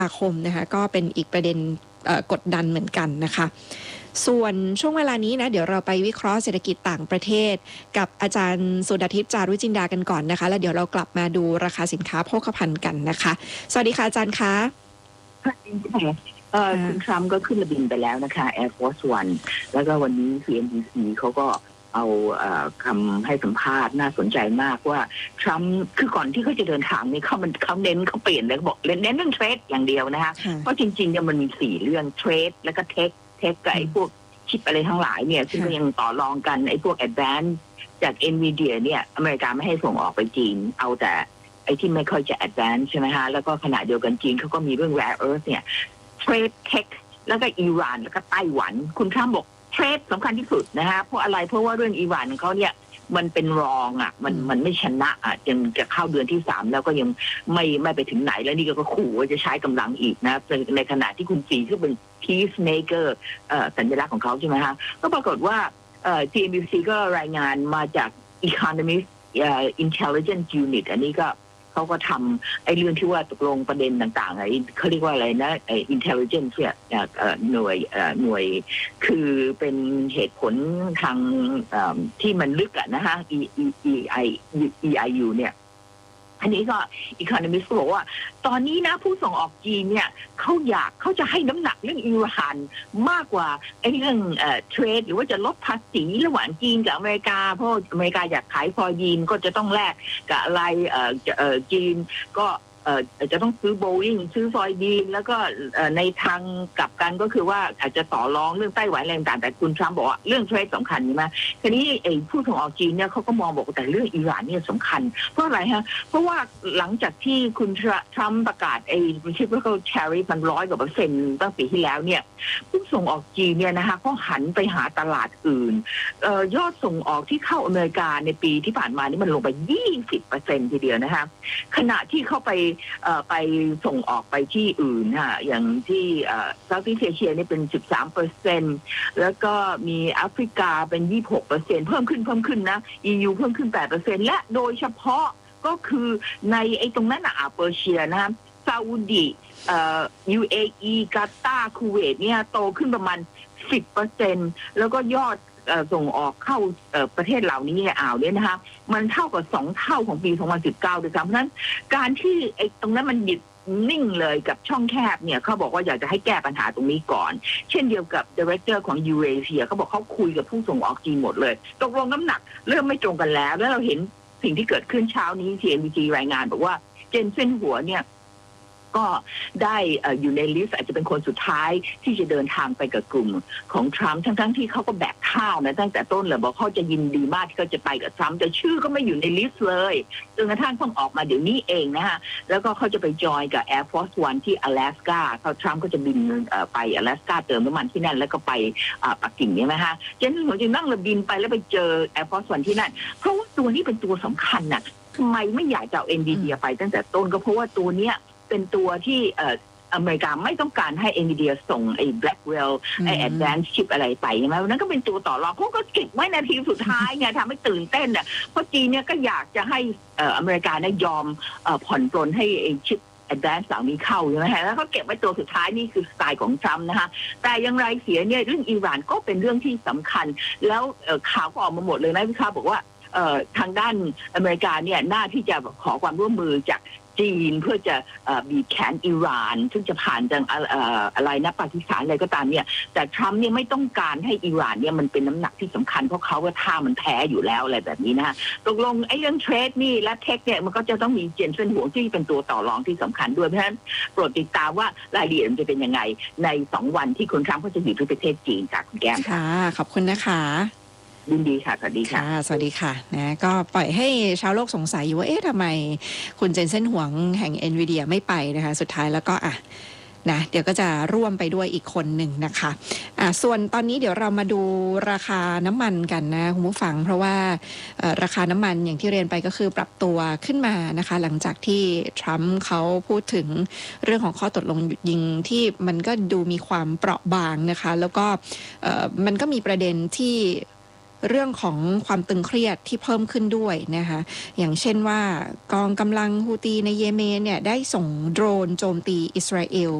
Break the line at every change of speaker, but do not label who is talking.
คมนะคะก็เป็นอีกประเด็นกดดันเหมือนกันนะคะส่วนช่วงเวลานี้นะเดี๋ยวเราไปวิเคราะห์เศรษฐกิจต่างประเทศกับอาจารย์สุดาทิพย์จารุจินดากันก่อนนะคะแล้วเดี๋ยวเรากลับมาดูราคาสินค้าโภคภัณฑ์กันนะคะสวัสดีค่ะอาจารย์คะ
คุณทรัมป์ก็ขึ้นระบินไปแล้วนะคะ Air Force One แล้วก็วันนี้ CNBC เขาก็เอาคำให้สัมภาษณ์น่าสนใจมากว่าทรัมป์คือก่อนที่เขาจะเดินทางนี่เขาเน้นเขาเปลี่ยนเลยบอกเน้นเรื่องเทรดอย่างเดียวนะคะเพราะจริงๆเนี่ยมันมี4เรื่องเทรดแล้วก็เทคกับไอ้พวกชิปอะไรทั้งหลายเนี่ยซึ่งก็ยังต่อรองกันไอ้พวก Advance จาก Nvidia เนี่ยอเมริกาไม่ให้ส่งออกไปจีนเอาแต่ไอ้ที่ไม่ค่อยจะ Advance ใช่ไหมฮะแล้วก็ขณะเดียวกันจีนเขาก็มีเรื่อง Rare Earth เนี่ยเทรดเทคแล้วก็อิหร่านแล้วก็ไต้หวันคุณทรัมป์บอกเทรดสำคัญที่สุดนะฮะเพราะอะไรเพราะว่าเรื่องอิหร่านเขาเนี่ยมันเป็นรองอ่ะมันไม่ชนะอ่ะยังจะเข้าเดือนที่3แล้วก็ยังไม่ไปถึงไหนแล้วนี่ก็ขู่ว่าจะใช้กำลังอีกนะในขณะที่คุณสีที่เป็น peacemaker สัญลักษณ์ของเขาใช่ไหมฮะก็ปรากฏว่าCNBC ก็รายงานมาจาก Economist Intelligence Unit อันนี้ก็เขาก็ทำไอ้เรื่องที่ว่าตกลงประเด็นต่างๆเขาเรียกว่าอะไรนะไอ้ intelligence เนี่ยหน่วยคือเป็นเหตุผลทางที่มันลึกอะนะฮะ EIU เนี่ยอันนี้ก็ Economist ก็บอกว่าตอนนี้นะผู้ส่งออกจีนเนี่ยเขาจะให้น้ำหนักเรื่องอิหร่านมากกว่าไอ้เรื่องเทรดหรือว่าจะลดภาษีระหว่างจีนกับอเมริกาเพราะอเมริกาอยากขายฟอยยีนก็จะต้องแลกกับอะไรจีนก็จะต้องซื้อโบอิ้งซื้อฟอยดีนแล้วก็ในทางกลับกันก็คือว่าอาจจะต่อรองเรื่องไต้หวันอะไรต่างแต่คุณทรัมป์บอกว่าเรื่องเทรดสำคัญใช่ไหมทีนี้ผู้ส่งออกจีนเนี่ยเขาก็มองบอกแต่เรื่องอิหร่านเนี่ยสำคัญเพราะอะไรฮะเพราะว่าหลังจากที่คุณทรัมป์ประกาศreciprocal tariff มัน100%ตั้งปีที่แล้วเนี่ยผู้ส่งออกจีนเนี่ยนะคะก็หันไปหาตลาดอื่นยอดส่งออกที่เข้าอเมริกาในปีที่ผ่านมานี่มันลงไป 20% ทีเดียวนะคะขณะที่เข้าไปส่งออกไปที่อื่นค่ะอย่างที่เซาท์อีสต์เอเชียนี่เป็น 13% แล้วก็มีแอฟริกาเป็น 26% เพิ่มขึ้นนะ EU เพิ่มขึ้น 8% และโดยเฉพาะก็คือในไอ้ตรงนั้นอ่ะเปอร์เซียนะซาอุดิUAE กาตาร์คูเวตเนี่ยโตขึ้นประมาณ 10% แล้วก็ยอดส่งออกเข้าประเทศเหล่านี้อ่าวเนี่ยนะคะมันเท่ากับ2เท่าของปี 2019 ด้วยซ้ำเพราะฉะนั้นการที่ไอ้ตรงนั้นมันหยุดนิ่งเลยกับช่องแคบเนี่ยเขาบอกว่าอยากจะให้แก้ปัญหาตรงนี้ก่อนเช่นเดียวกับ Director ของ Eurasia เขาบอกเขาคุยกับผู้ส่งออกจีนหมดเลยตกลงน้ำหนักเริ่มไม่ตรงกันแล้วเราเห็นสิ่งที่เกิดขึ้นเช้านี้ CNBC รายงานบอกว่าเจนเซ่นหัวเนี่ยก็ได้อยู่ในลิสต์อาจจะเป็นคนสุดท้ายที่จะเดินทางไปกับกลุ่มของทรัมป์ทั้งที่เขาก็แบกข้าวนะตั้งแต่ต้นเลยบอกเขาจะยินดีมากที่เขาจะไปกับทรัมป์แต่ชื่อก็ไม่อยู่ในลิสต์เลยจนกระทั่งต้องออกมาเดี๋ยวนี้เองนะฮะแล้วก็เขาจะไปจอยกับ Air Force One ที่阿拉斯กาเขาทรัมป์ก็จะบินไป阿拉斯กาเติมน้ำมันที่นั่นแล้วก็ไปปักกิ่งใช่ไหมฮะเจนหัวจะนั่งเรือบินไปแล้วไปเจอ Air Force One ที่นั่นเพราะว่าตัวนี้เป็นตัวสำคัญน่ะทำไมไม่อยากจะเอา Nvidia ไปตั้งแต่ต้นก็เพราะว่าตัวเนี้ยเป็นตัวที่อเมริกาไม่ต้องการให้ Nvidia ส่งไอ้ Blackwell ไอ้ Advanced Chip อะไรไปใช่ไหมนั้นก็เป็นตัวต่อรองเขาก็เก็บไว้นาทีสุดท้ายไงทำให้ตื่นเต้นอ่ะเพราะจีนเนี่ยก็อยากจะให้อเมริกาเนี่ยยอมผ่อนปลนให้ไอ้ชิป Advanced เหล่านี้เข้าใช่ไหมฮะแล้วเขาเก็บไว้ตัวสุดท้ายนี่คือสไตล์ของทรัมป์นะคะแต่อย่างไรเสียเนี่ยเรื่องอิหร่านก็เป็นเรื่องที่สำคัญแล้วข่าวก็ออกมาหมดเลยนะพี่ข้าบอกว่าทางด้านอเมริกาเนี่ยน่าที่จะขอความร่วมมือจากจีนเพื่อจะบีบแขนอิหร่านซึ่งจะผ่านจากอะไรนะปากีสถานอะไรก็ตามเนี่ยแต่ทรัมป์เนี่ยไม่ต้องการให้อิหร่านเนี่ยมันเป็นน้ำหนักที่สำคัญเพราะเขาว่าท่ามันแพ้อยู่แล้วอะไรแบบนี้นะตกลงไอ้เรื่องเทรดนี่และเทคเนี่ยมันก็จะต้องมีเจนเซ่นหัวที่เป็นตัวต่อรองที่สำคัญด้วยเพราะฉะนั้นโปรดติดตามว่ารายละเอียดจะเป็นยังไงใน2วันที่คุณทรัมป์เขาจะอยู่ที่ประเทศจีนค่ะคุณแก้ม
ค่ะขอบคุณนะคะ
ยินดีค่ะสวัสดีค่ะ
สวัสดีค่ะนะก็ปล่อยให้ชาวโลกสงสัยอยู่ว่าทำไมคุณเจนเซ่นหวงแห่ง Nvidia ไม่ไปนะคะสุดท้ายแล้วก็นะเดี๋ยวก็จะร่วมไปด้วยอีกคนหนึ่งนะคะส่วนตอนนี้เดี๋ยวเรามาดูราคาน้ำมันกันนะคุณผู้ฟังเพราะว่าราคาน้ำมันอย่างที่เรียนไปก็คือปรับตัวขึ้นมานะคะหลังจากที่ทรัมป์เขาพูดถึงเรื่องของข้อตกลงหยุดยิงที่มันก็ดูมีความเปราะบางนะคะแล้วก็มันก็มีประเด็นที่เรื่องของความตึงเครียดที่เพิ่มขึ้นด้วยนะคะอย่างเช่นว่ากองกำลังฮูตีในเยเมนเนี่ยได้ส่งโดรนโจมตีอิสราเอล